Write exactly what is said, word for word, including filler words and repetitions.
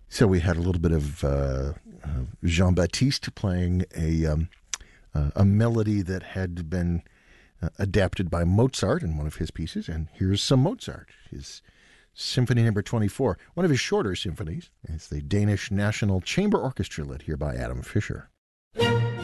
So we had a little bit of uh, uh, Jean Baptiste playing a um, uh, a melody that had been uh, adapted by Mozart in one of his pieces, and here's some Mozart, his Symphony Number twenty-four, one of his shorter symphonies. It's the Danish National Chamber Orchestra, led here by Adam Fischer.